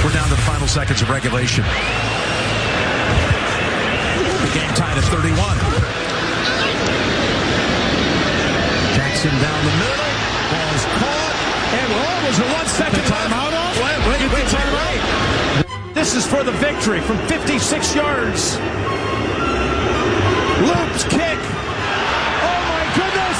We're down to the final seconds of regulation. The game tied at 31. Jackson down the middle. Ball's caught. And was a 1 second timeout off? Wait. This is for the victory from 56 yards. Loop's kick. Oh my goodness.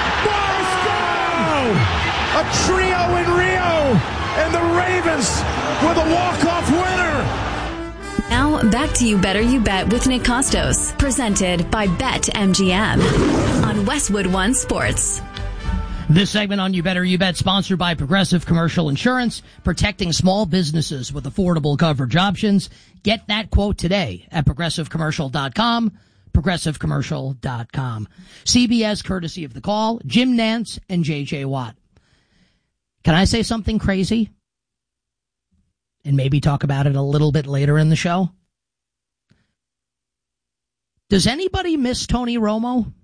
Wow. A trio in Rio. And the Ravens with a walk-off winner. Now, back to You Better You Bet with Nick Costos. Presented by BetMGM on Westwood One Sports. This segment on You Better You Bet, sponsored by Progressive Commercial Insurance, protecting small businesses with affordable coverage options. Get that quote today at progressivecommercial.com. progressivecommercial.com. CBS, courtesy of The Call, Jim Nantz and J.J. Watt. Can I say something crazy? And maybe talk about it a little bit later in the show? Does anybody miss Tony Romo?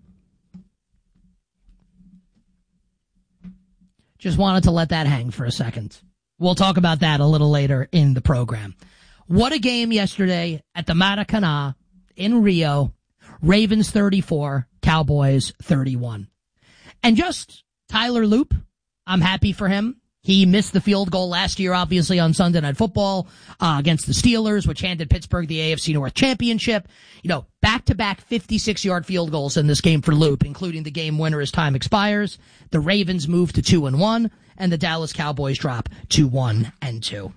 Just wanted to let that hang for a second. We'll talk about that a little later in the program. What a game yesterday at the Maracanã in Rio. Ravens 34, Cowboys 31. And just Tyler Loop, I'm happy for him. He missed the field goal last year, obviously, on Sunday Night Football against the Steelers, which handed Pittsburgh the AFC North Championship. You know, back-to-back 56-yard field goals in this game for Loop, including the game winner as time expires. The Ravens move to 2-1, and the Dallas Cowboys drop to 1-2.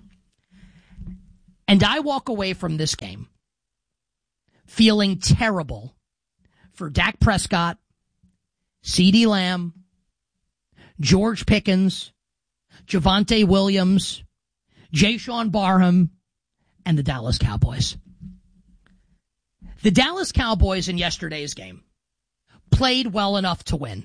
And I walk away from this game feeling terrible for Dak Prescott, CeeDee Lamb, George Pickens, Javonte Williams, Jayshon Barham, and the Dallas Cowboys. The Dallas Cowboys in yesterday's game played well enough to win.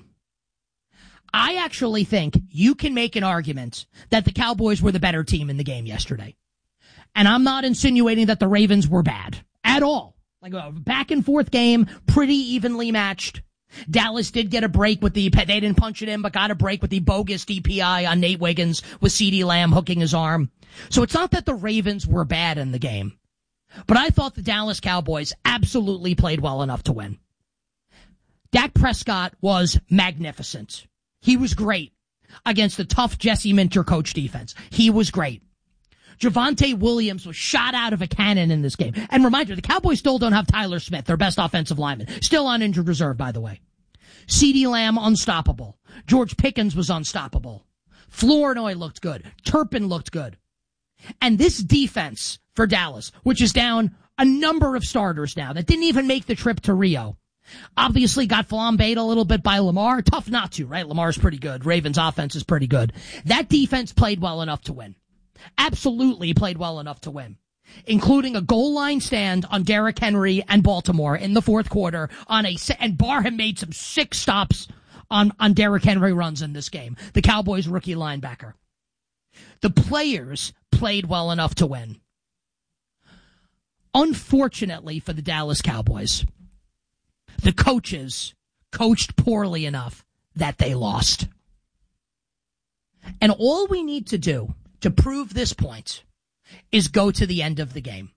I actually think you can make an argument that the Cowboys were the better team in the game yesterday. And I'm not insinuating that the Ravens were bad at all. Like a back and forth game, pretty evenly matched. Dallas did get a break with they didn't punch it in, but got a break with the bogus DPI on Nate Wiggins with CeeDee Lamb hooking his arm. So it's not that the Ravens were bad in the game, but I thought the Dallas Cowboys absolutely played well enough to win. Dak Prescott was magnificent. He was great against the tough Jesse Minter coach defense. He was great. Javonte Williams was shot out of a cannon in this game. And reminder, the Cowboys still don't have Tyler Smith, their best offensive lineman. Still on injured reserve, by the way. CeeDee Lamb, unstoppable. George Pickens was unstoppable. Flournoy looked good. Turpin looked good. And this defense for Dallas, which is down a number of starters now that didn't even make the trip to Rio, obviously got flambéed a little bit by Lamar. Tough not to, right? Lamar's pretty good. Ravens offense is pretty good. That defense played well enough to win. Absolutely played well enough to win, including a goal line stand on Derrick Henry and Baltimore in the fourth quarter and Barham made some sick stops on Derrick Henry runs in this game. The Cowboys rookie linebacker. The players played well enough to win. Unfortunately for the Dallas Cowboys, the coaches coached poorly enough that they lost. And all we need to do to prove this point is go to the end of the game.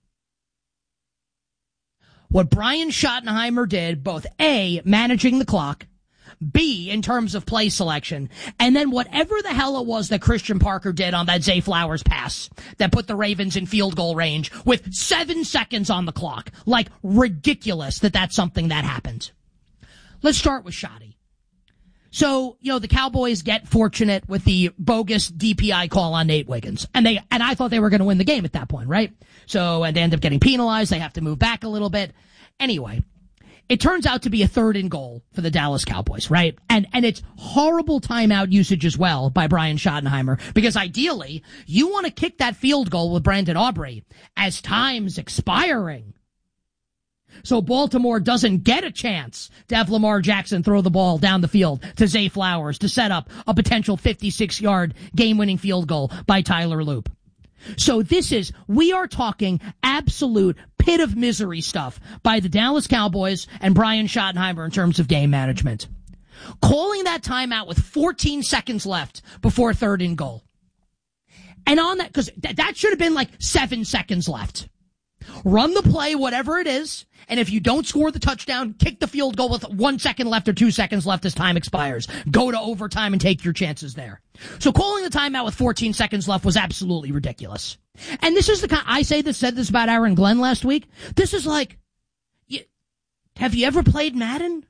What Brian Schottenheimer did, both A, managing the clock, B, in terms of play selection, and then whatever the hell it was that Christian Parker did on that Zay Flowers pass that put the Ravens in field goal range with 7 seconds on the clock. Like, ridiculous that that's something that happened. Let's start with Schotty. So, the Cowboys get fortunate with the bogus DPI call on Nate Wiggins. And I thought they were going to win the game at that point, right? So, and they end up getting penalized. They have to move back a little bit. Anyway, it turns out to be a 3rd and goal for the Dallas Cowboys, right? And it's horrible timeout usage as well by Brian Schottenheimer, because ideally, you want to kick that field goal with Brandon Aubrey as time's expiring. So Baltimore doesn't get a chance to have Lamar Jackson throw the ball down the field to Zay Flowers to set up a potential 56-yard game-winning field goal by Tyler Loop. So we are talking absolute pit of misery stuff by the Dallas Cowboys and Brian Schottenheimer in terms of game management. Calling that timeout with 14 seconds left before 3rd and goal. And on that, because that should have been like 7 seconds left. Run the play, whatever it is, and if you don't score the touchdown, kick the field goal with 1 second left or 2 seconds left as time expires. Go to overtime and take your chances there. So calling the timeout with 14 seconds left was absolutely ridiculous. And this is the kind, said this about Aaron Glenn last week. This is like, have you ever played Madden?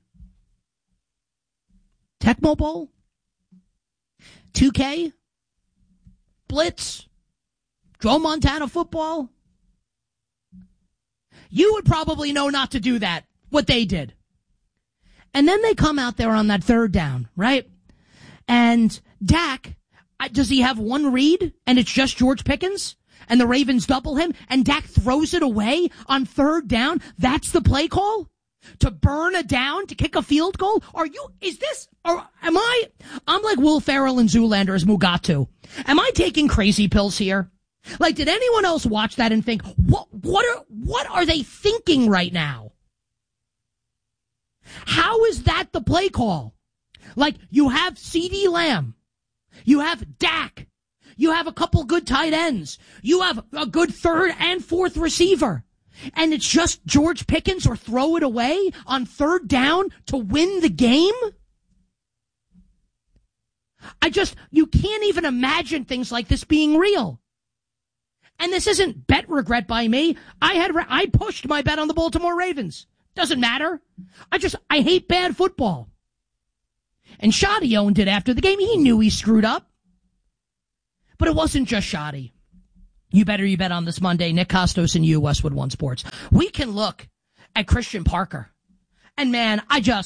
Tecmo Bowl? 2K? Blitz? Joe Montana football? You would probably know not to do that, what they did. And then they come out there on that third down, right? And Dak, does he have one read and it's just George Pickens? And the Ravens double him and Dak throws it away on third down? That's the play call? To burn a down, to kick a field goal? I'm like Will Ferrell and Zoolander as Mugatu. Am I taking crazy pills here? Like, did anyone else watch that and think, what are they thinking right now? How is that the play call? Like, you have CeeDee Lamb. You have Dak. You have a couple good tight ends. You have a good third and fourth receiver. And it's just George Pickens or throw it away on third down to win the game? You can't even imagine things like this being real. And this isn't bet regret by me. I pushed my bet on the Baltimore Ravens. Doesn't matter. I hate bad football. And Shoddy owned it after the game. He knew he screwed up. But it wasn't just Shoddy. You bet on this Monday. Nick Costos and you, Westwood One Sports. We can look at Christian Parker. And man,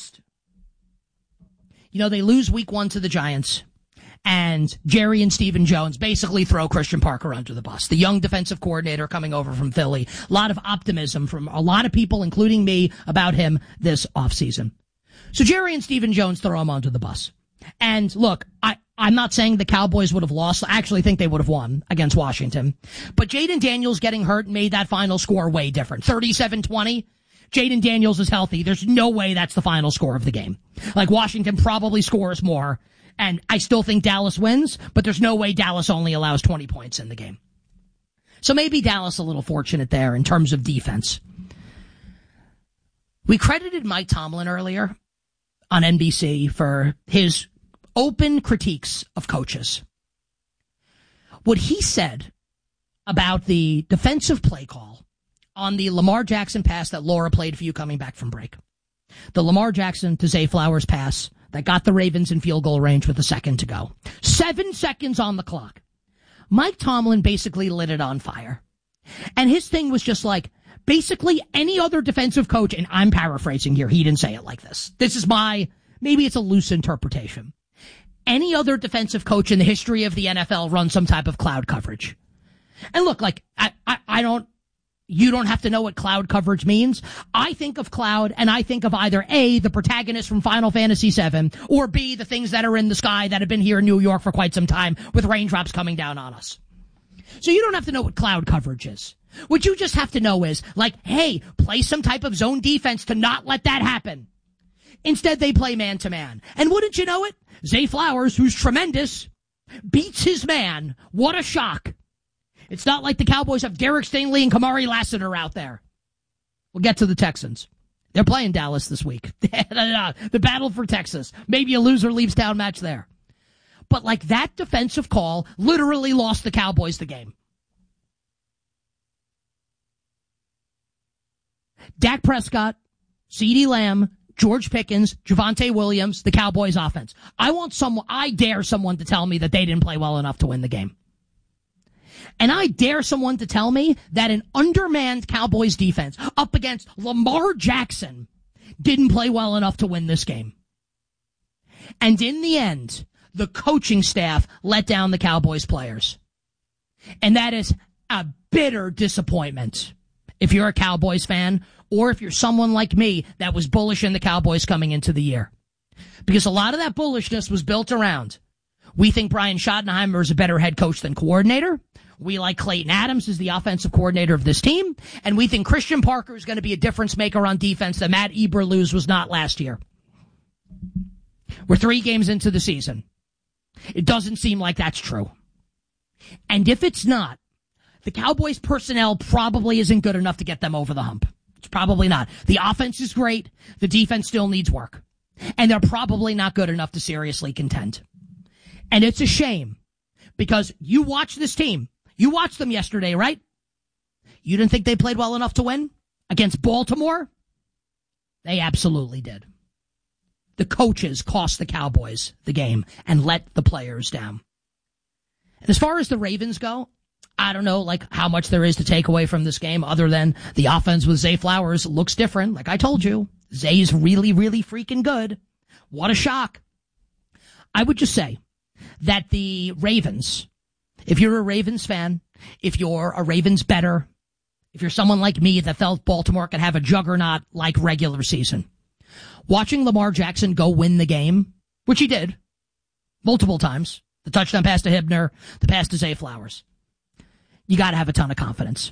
they lose week 1 to the Giants. And Jerry and Stephen Jones basically throw Christian Parker under the bus. The young defensive coordinator coming over from Philly. A lot of optimism from a lot of people, including me, about him this offseason. So Jerry and Stephen Jones throw him under the bus. And look, I'm not saying the Cowboys would have lost. I actually think they would have won against Washington. But Jaden Daniels getting hurt made that final score way different. 37-20. Jaden Daniels is healthy. There's no way that's the final score of the game. Like, Washington probably scores more. And I still think Dallas wins, but there's no way Dallas only allows 20 points in the game. So maybe Dallas a little fortunate there in terms of defense. We credited Mike Tomlin earlier on NBC for his open critiques of coaches. What he said about the defensive play call on the Lamar Jackson pass that Laura played for you coming back from break. The Lamar Jackson to Zay Flowers pass that got the Ravens in field goal range with a second to go. 7 seconds on the clock. Mike Tomlin basically lit it on fire. And his thing was just like, basically any other defensive coach, and I'm paraphrasing here, he didn't say it like this. This is maybe it's a loose interpretation. Any other defensive coach in the history of the NFL runs some type of cloud coverage. And look, like, you don't have to know what cloud coverage means. I think of cloud, and I think of either A, the protagonist from Final Fantasy VII, or B, the things that are in the sky that have been here in New York for quite some time with raindrops coming down on us. So you don't have to know what cloud coverage is. What you just have to know is, like, hey, play some type of zone defense to not let that happen. Instead, they play man-to-man. And wouldn't you know it? Zay Flowers, who's tremendous, beats his man. What a shock. It's not like the Cowboys have Derek Stingley and Kamari Lassiter out there. We'll get to the Texans. They're playing Dallas this week. The battle for Texas. Maybe a loser leaves town match there. But like, that defensive call literally lost the Cowboys the game. Dak Prescott, CeeDee Lamb, George Pickens, Javonte Williams, the Cowboys offense. I dare someone to tell me that they didn't play well enough to win the game. And I dare someone to tell me that an undermanned Cowboys defense up against Lamar Jackson didn't play well enough to win this game. And in the end, the coaching staff let down the Cowboys players. And that is a bitter disappointment if you're a Cowboys fan, or if you're someone like me that was bullish in the Cowboys coming into the year. Because a lot of that bullishness was built around, we think Brian Schottenheimer is a better head coach than coordinator. We like Clayton Adams as the offensive coordinator of this team. And we think Christian Parker is going to be a difference maker on defense that Matt Eberflus was not last year. We're 3 games into the season. It doesn't seem like that's true. And if it's not, the Cowboys personnel probably isn't good enough to get them over the hump. It's probably not. The offense is great. The defense still needs work. And they're probably not good enough to seriously contend. And it's a shame because you watch this team. You watched them yesterday, right? You didn't think they played well enough to win against Baltimore? They absolutely did. The coaches cost the Cowboys the game and let the players down. And as far as the Ravens go, I don't know how much there is to take away from this game other than the offense with Zay Flowers looks different. Like I told you, Zay's really, really freaking good. What a shock. I would just say that the Ravens, if you're a Ravens fan, if you're a Ravens bettor, if you're someone like me that felt Baltimore could have a juggernaut like regular season, watching Lamar Jackson go win the game, which he did multiple times, the touchdown pass to Hibner, the pass to Zay Flowers, you got to have a ton of confidence.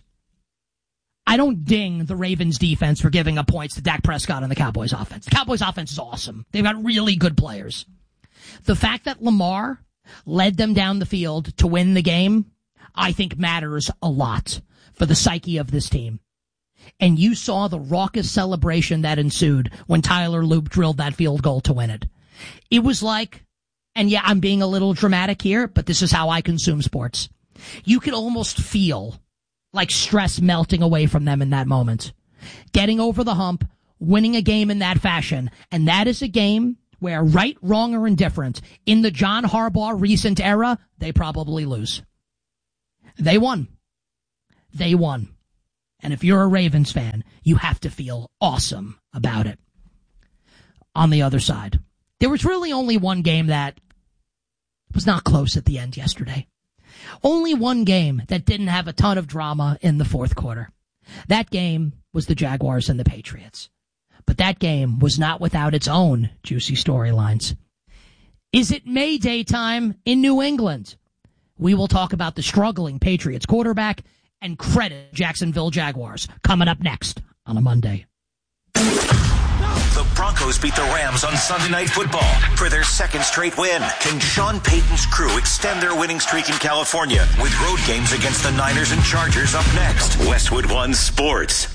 I don't ding the Ravens defense for giving up points to Dak Prescott and the Cowboys offense. The Cowboys offense is awesome. They've got really good players. The fact that Lamar led them down the field to win the game, I think matters a lot for the psyche of this team. And you saw the raucous celebration that ensued when Tyler Loop drilled that field goal to win it. It was like, and yeah, I'm being a little dramatic here, but this is how I consume sports. You could almost feel like stress melting away from them in that moment. Getting over the hump, winning a game in that fashion. And that is a game where, right, wrong, or indifferent, in the John Harbaugh recent era, they probably lose. They won. They won. And if you're a Ravens fan, you have to feel awesome about it. On the other side, there was really only one game that was not close at the end yesterday. Only one game that didn't have a ton of drama in the fourth quarter. That game was the Jaguars and the Patriots. But that game was not without its own juicy storylines. Is it May Day time in New England? We will talk about the struggling Patriots quarterback and credit Jacksonville Jaguars coming up next on a Monday. The Broncos beat the Rams on Sunday Night Football for their second straight win. Can Sean Payton's crew extend their winning streak in California with road games against the Niners and Chargers up next? Westwood One Sports.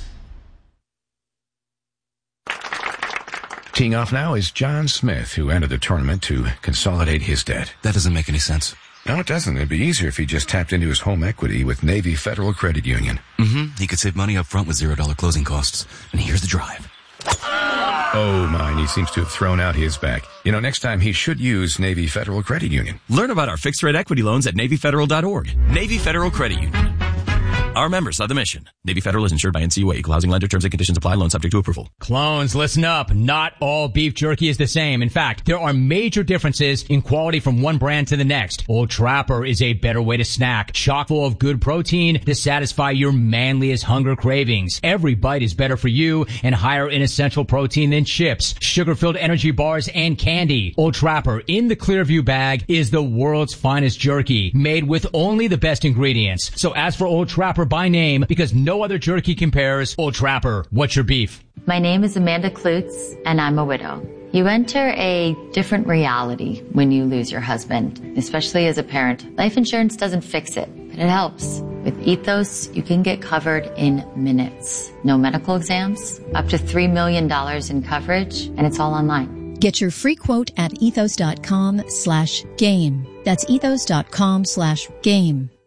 Teeing off now is John Smith, who entered the tournament to consolidate his debt. That doesn't make any sense. No, it doesn't. It'd be easier if he just tapped into his home equity with Navy Federal Credit Union. He could save money up front with $0 closing costs. And here's the drive. Oh, mine. He seems to have thrown out his back. Next time he should use Navy Federal Credit Union. Learn about our fixed-rate equity loans at NavyFederal.org. Navy Federal Credit Union. Our members are the mission. Navy Federal is insured by NCUA. Equal housing lender. Terms and conditions apply. Loan subject to approval. Clones, listen up. Not all beef jerky is the same. In fact, there are major differences in quality from one brand to the next. Old Trapper is a better way to snack. Chock full of good protein to satisfy your manliest hunger cravings. Every bite is better for you and higher in essential protein than chips, sugar-filled energy bars, and candy. Old Trapper in the Clearview bag is the world's finest jerky, made with only the best ingredients. So ask for Old Trapper by name because no other jerky compares. Old Trapper, what's your beef? My name is Amanda Klutz, and I'm a widow. You enter a different reality when you lose your husband, especially as a parent. Life insurance doesn't fix it, but it helps. With Ethos, you can get covered in minutes. No medical exams, up to $3 million in coverage, and it's all online. Get your free quote at ethos.com/game. That's ethos.com/game.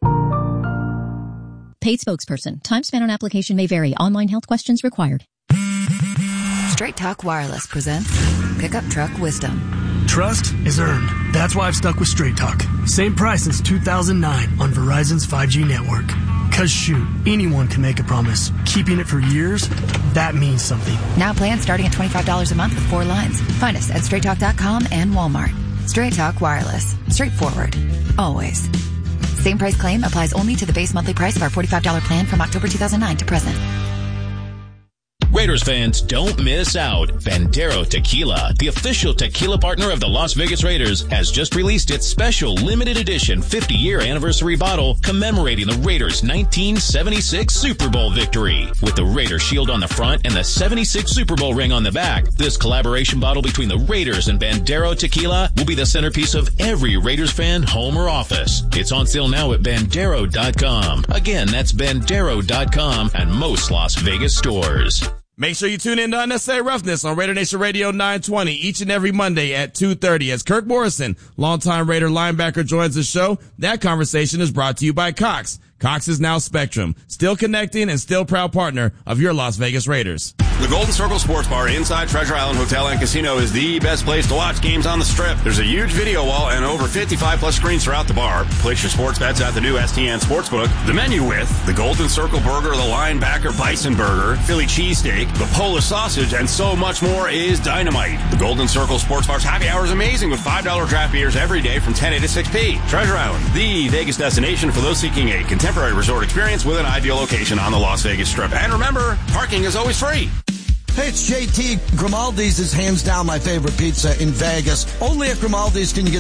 Paid spokesperson. Time spent on application may vary. Online health questions required. Straight Talk Wireless presents Pickup Truck Wisdom. Trust is earned. That's why I've stuck with Straight Talk. Same price since 2009 on Verizon's 5G network. Cause shoot, anyone can make a promise. Keeping it for years, that means something. Now plans starting at $25 a month with 4 lines. Find us at StraightTalk.com and Walmart. Straight Talk Wireless. Straightforward. Always. Same price claim applies only to the base monthly price of our $45 plan from October 2009 to present. Raiders fans, don't miss out. Bandero Tequila, the official tequila partner of the Las Vegas Raiders, has just released its special limited edition 50-year anniversary bottle commemorating the Raiders' 1976 Super Bowl victory. With the Raider shield on the front and the 76 Super Bowl ring on the back, this collaboration bottle between the Raiders and Bandero Tequila will be the centerpiece of every Raiders fan home or office. It's on sale now at Bandero.com. Again, that's Bandero.com and most Las Vegas stores. Make sure you tune in to Unnecessary Roughness on Raider Nation Radio 920 each and every Monday at 2:30 as Kirk Morrison, longtime Raider linebacker, joins the show. That conversation is brought to you by Cox. Cox is now Spectrum, still connecting and still proud partner of your Las Vegas Raiders. The Golden Circle Sports Bar inside Treasure Island Hotel and Casino is the best place to watch games on the Strip. There's a huge video wall and over 55-plus screens throughout the bar. Place your sports bets at the new STN Sportsbook. The menu with the Golden Circle Burger, the Linebacker Bison Burger, Philly Cheesesteak, the Polish Sausage, and so much more is dynamite. The Golden Circle Sports Bar's happy hour is amazing with $5 draft beers every day from 10 a to 6 p. Treasure Island, the Vegas destination for those seeking a contemporary resort experience with an ideal location on the Las Vegas Strip. And remember, parking is always free. Hey, it's JT. Grimaldi's is hands down my favorite pizza in Vegas. Only at Grimaldi's can you get